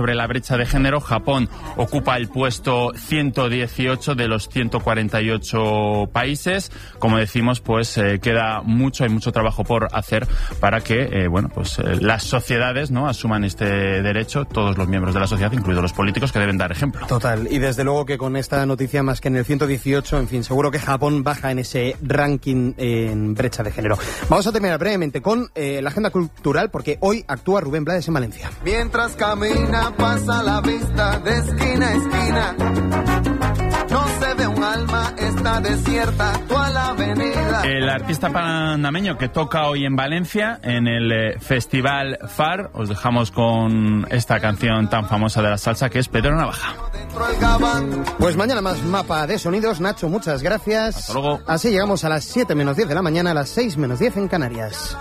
sobre la brecha de género. Japón ocupa el puesto 118 de los 148 países. Como decimos, pues hay mucho trabajo por hacer para que las sociedades, ¿no?, asuman este derecho, todos los miembros de la sociedad, incluidos los políticos, que deben dar ejemplo. Total, y desde luego que con esta noticia, más que en el 118, en fin, seguro que Japón baja en ese ranking en brecha de género. Vamos a terminar brevemente con la agenda cultural, porque hoy actúa Rubén Blades en Valencia. Mientras camina, pasa la vista de esquina a esquina. No se ve un alma, está desierta toda la avenida. El artista panameño que toca hoy en Valencia, en el Festival FAR, os dejamos con esta canción tan famosa de la salsa, que es Pedro Navaja. Pues mañana más mapa de sonidos. Nacho, muchas gracias. Hasta luego. Así llegamos a las 7 menos 10 de la mañana, a las 6 menos 10 en Canarias.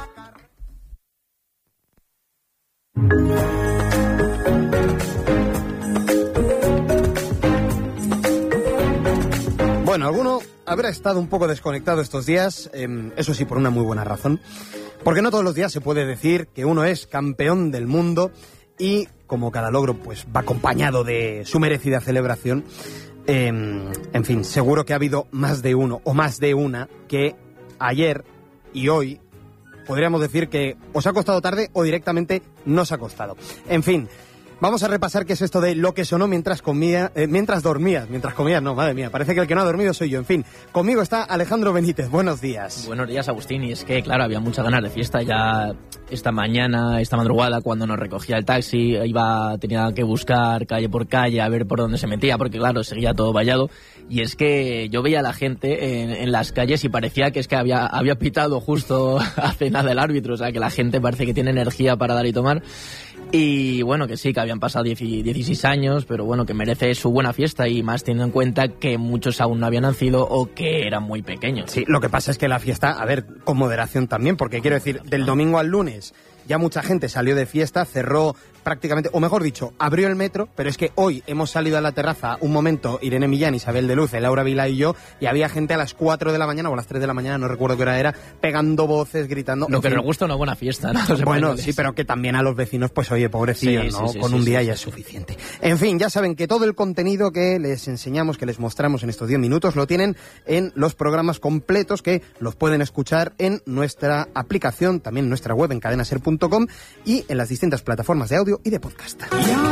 Bueno, alguno habrá estado un poco desconectado estos días, eso sí, por una muy buena razón, porque no todos los días se puede decir que uno es campeón del mundo y, como cada logro pues va acompañado de su merecida celebración, en fin, seguro que ha habido más de uno o más de una que ayer y hoy podríamos decir que os ha costado tarde o directamente no os ha costado. En fin, vamos a repasar qué es esto de lo que sonó mientras comías, no, madre mía, parece que el que no ha dormido soy yo. En fin, conmigo está Alejandro Benítez, buenos días. Buenos días, Agustín, y es que, claro, había muchas ganas de fiesta ya esta madrugada, cuando nos recogía el taxi, tenía que buscar calle por calle a ver por dónde se metía, porque, claro, seguía todo vallado, y es que yo veía a la gente en las calles y parecía que es que había pitado justo hace nada el árbitro, o sea, que la gente parece que tiene energía para dar y tomar. Y bueno, que sí, que habían pasado 16 años, pero bueno, que merece su buena fiesta, y más teniendo en cuenta que muchos aún no habían nacido o que eran muy pequeños. Sí, lo que pasa es que la fiesta, a ver, con moderación también, porque quiero decir, del domingo al lunes ya mucha gente salió de fiesta, cerró prácticamente, o mejor dicho, abrió el metro, pero es que hoy hemos salido a la terraza un momento, Irene Millán, Isabel de Luce, Laura Vila y yo, y había gente a las 4 de la mañana o a las 3 de la mañana, no recuerdo qué hora era, pegando voces, gritando. Lo que nos gusta una buena fiesta, ¿no? Bueno, sí, pero que también a los vecinos, pues oye, pobrecillos, ¿no? Con un día ya es suficiente. En fin, ya saben que todo el contenido que les enseñamos, que les mostramos en estos 10 minutos, lo tienen en los programas completos, que los pueden escuchar en nuestra aplicación, también en nuestra web, en cadenaser.com, y en las distintas plataformas de audio y de podcast.